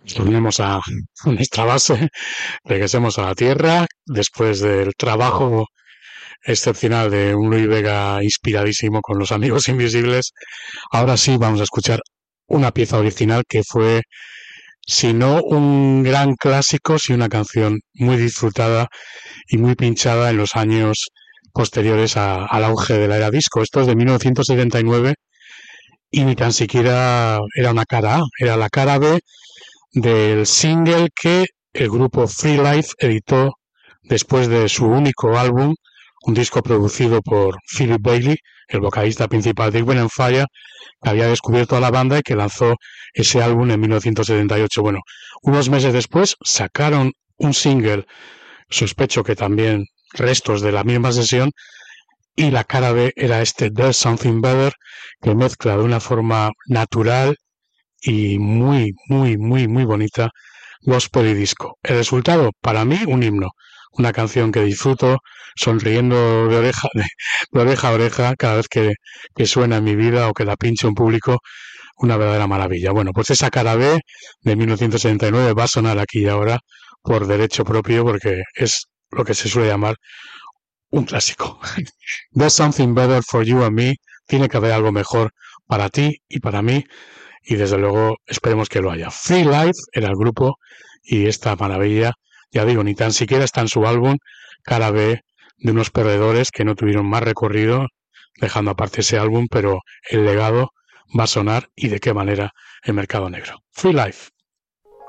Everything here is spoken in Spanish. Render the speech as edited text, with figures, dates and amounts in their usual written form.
Volvemos a nuestra base, regresemos a la tierra después del trabajo excepcional de un Luis Vega inspiradísimo con los Amigos Invisibles. Ahora sí vamos a escuchar una pieza original que fue, si no un gran clásico, sí una canción muy disfrutada y muy pinchada en los años posteriores al auge de la era disco. Esto es de 1979 y ni tan siquiera era una cara A, era la cara B del single que el grupo Free Life editó después de su único álbum, un disco producido por Philip Bailey, el vocalista principal de Earth, Wind and Fire, que había descubierto a la banda y que lanzó ese álbum en 1978. Bueno, unos meses después sacaron un single, sospecho que también restos de la misma sesión, y la cara B era este There's Something Better, que mezcla de una forma natural y muy bonita gospel y disco. El resultado, para mí, un himno, una canción que disfruto sonriendo de oreja a oreja cada vez que suena en mi vida o que la pincho en público, una verdadera maravilla. Bueno, pues esa cara B de 1979 va a sonar aquí y ahora por derecho propio porque es lo que se suele llamar un clásico. There's something better for you and me. Tiene que haber algo mejor para ti y para mí y desde luego esperemos que lo haya. Free Life era el grupo y esta maravilla, ya digo, ni tan siquiera está en su álbum, cara B de unos perdedores que no tuvieron más recorrido, dejando aparte ese álbum, pero el legado va a sonar y de qué manera en Mercado Negro. Free Life.